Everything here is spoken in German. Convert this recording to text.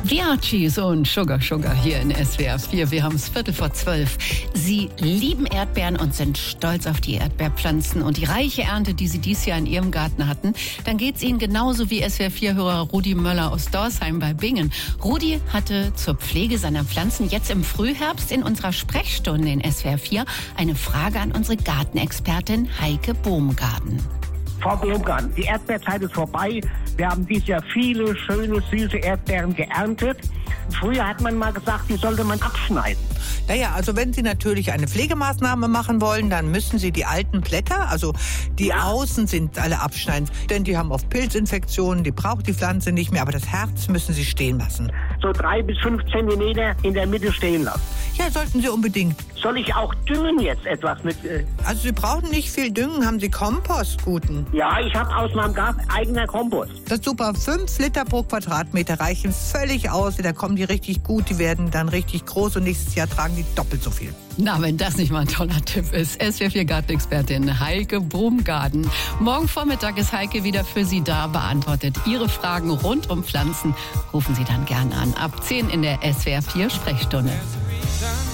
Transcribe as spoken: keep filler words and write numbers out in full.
Die Archies und Sugar Sugar hier in S W R vier. Wir haben es Viertel vor zwölf. Sie lieben Erdbeeren und sind stolz auf die Erdbeerpflanzen und die reiche Ernte, die Sie dieses Jahr in Ihrem Garten hatten. Dann geht es Ihnen genauso wie S W R vier-Hörer Rudi Möller aus Dorsheim bei Bingen. Rudi hatte zur Pflege seiner Pflanzen jetzt im Frühherbst in unserer Sprechstunde in S W R vier eine Frage an unsere Gartenexpertin Heike Bohmgarten. Frau Bohmgarten, die Erdbeerzeit ist vorbei. Wir haben dieses Jahr viele schöne, süße Erdbeeren geerntet. Früher hat man mal gesagt, die sollte man abschneiden. Naja, also wenn Sie natürlich eine Pflegemaßnahme machen wollen, dann müssen Sie die alten Blätter, also die Ja. außen sind, alle abschneiden. Denn die haben oft Pilzinfektionen, die braucht die Pflanze nicht mehr. Aber das Herz müssen Sie stehen lassen. So drei bis fünf Zentimeter in der Mitte stehen lassen. Ja, sollten Sie unbedingt. Soll ich auch düngen jetzt etwas mit? Äh Also Sie brauchen nicht viel düngen. Haben Sie Kompost, guten? ja, ich habe aus meinem Garten eigener Kompost. Das ist super. Fünf Liter pro Quadratmeter reichen völlig aus. Da kommen die richtig gut. Die werden dann richtig groß und nächstes Jahr tragen die doppelt so viel. Na, wenn das nicht mal ein toller Tipp ist. S W R vier Gartenexpertin Heike Bohmgarten. Morgen Vormittag ist Heike wieder für Sie da, beantwortet Ihre Fragen rund um Pflanzen. Rufen Sie dann gern an. Ab zehn in der S W R vier Sprechstunde.